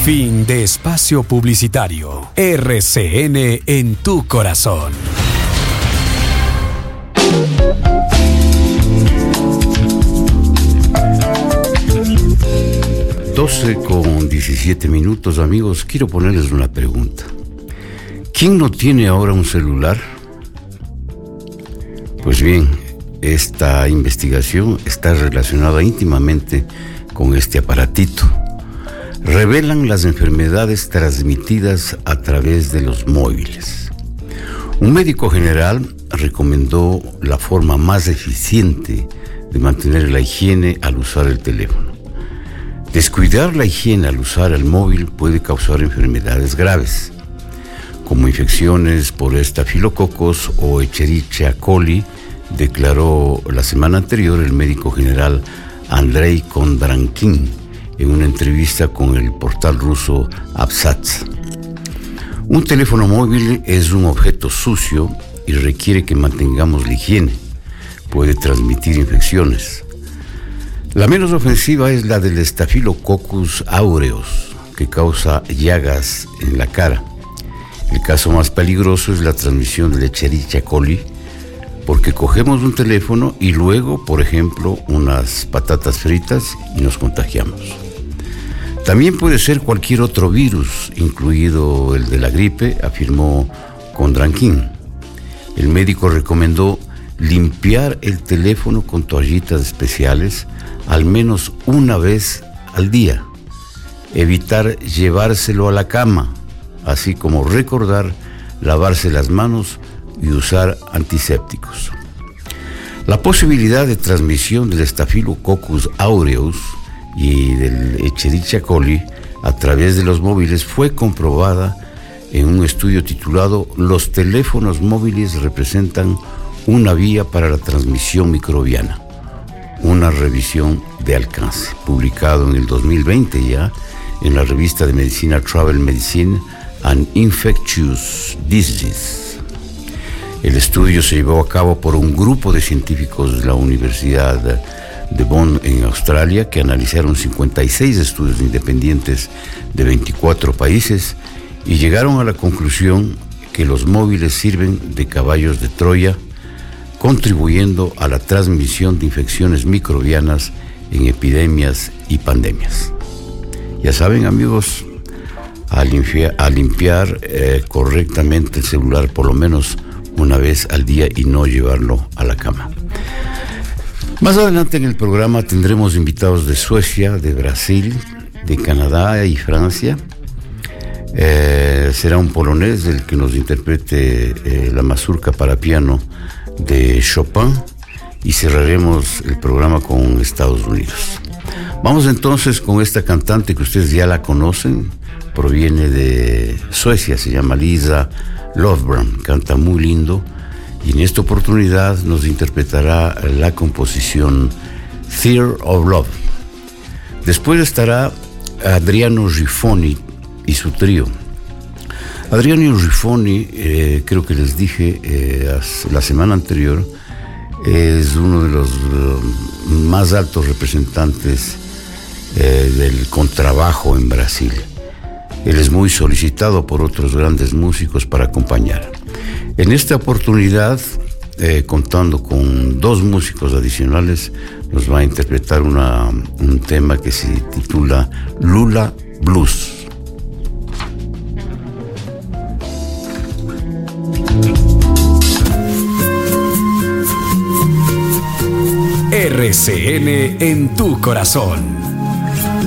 Fin de espacio publicitario. RCN en tu corazón. Con 17 minutos, amigos, quiero ponerles una pregunta. ¿Quién no tiene ahora un celular? Pues bien, esta investigación está relacionada íntimamente con este aparatito. Revelan las enfermedades transmitidas a través de los móviles. Un médico general recomendó la forma más eficiente de mantener la higiene al usar el teléfono. Descuidar la higiene al usar el móvil puede causar enfermedades graves, como infecciones por estafilococos o Escherichia coli, declaró la semana anterior el médico general Andrei Kondratkin en una entrevista con el portal ruso Absatz. Un teléfono móvil es un objeto sucio y requiere que mantengamos la higiene. Puede transmitir infecciones. La menos ofensiva es la del Staphylococcus aureus, que causa llagas en la cara. El caso más peligroso es la transmisión de la Escherichia coli, porque cogemos un teléfono y luego, por ejemplo, unas patatas fritas y nos contagiamos. También puede ser cualquier otro virus, incluido el de la gripe, afirmó Kondratkin. El médico recomendó limpiar el teléfono con toallitas especiales al menos una vez al día, evitar llevárselo a la cama, así como recordar lavarse las manos y usar antisépticos. La posibilidad de transmisión del Staphylococcus aureus y del Escherichia coli a través de los móviles fue comprobada en un estudio titulado «Los teléfonos móviles representan una vía para la transmisión microbiana», una revisión de alcance, publicado en el 2020 ya en la revista de medicina Travel Medicine and Infectious Diseases. El estudio se llevó a cabo por un grupo de científicos de la Universidad de Bonn en Australia, que analizaron 56 estudios independientes de 24 países y llegaron a la conclusión que los móviles sirven de caballos de Troya, contribuyendo a la transmisión de infecciones microbianas en epidemias y pandemias. Ya saben, amigos, a limpiar correctamente el celular por lo menos una vez al día y no llevarlo a la cama. Más adelante en el programa tendremos invitados de Suecia, de Brasil, de Canadá y Francia. Será un polonés el que nos interprete la mazurca para piano de Chopin, y cerraremos el programa con Estados Unidos. Vamos entonces con esta cantante que ustedes ya la conocen, proviene de Suecia, se llama Lisa Löfgren, canta muy lindo, y en esta oportunidad nos interpretará la composición Fear of Love. Después estará Adriano Riffoni y su trío. Adriano Riffoni, creo que les dije la semana anterior, es uno de los más altos representantes del contrabajo en Brasil. Él es muy solicitado por otros grandes músicos para acompañar. En esta oportunidad, contando con dos músicos adicionales, nos va a interpretar un tema que se titula Lula Blues. RCN en tu corazón.